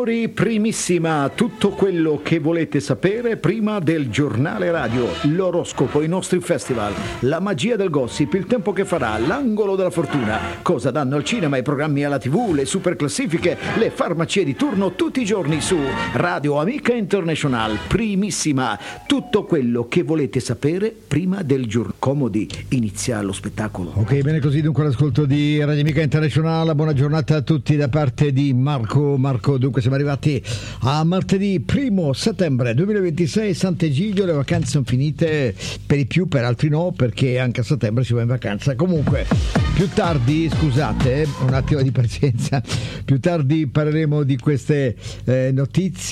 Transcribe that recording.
Primissima, tutto quello che volete sapere prima del giornale radio, l'oroscopo, i nostri festival, la magia del gossip, il tempo che farà, l'angolo della fortuna, cosa danno al cinema, i programmi alla TV, le super classifiche, le farmacie di turno tutti i giorni su Radio Amica International. Primissima, tutto quello che volete sapere prima del giornale. Comodi, inizia lo spettacolo. Ok, bene così, dunque l'ascolto di Radio Amica International. Buona giornata a tutti da parte di Marco. Dunque siamo arrivati a martedì 1 settembre 2026, Sant'Egidio. Le vacanze sono finite per i più, per altri no, perché anche a settembre si va in vacanza. Comunque più tardi, scusate, un attimo di pazienza, più tardi parleremo di queste notizie.